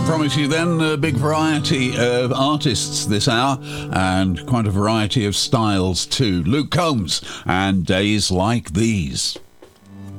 Promise you then a big variety of artists this hour and quite a variety of styles too. Luke Combs and Days Like These.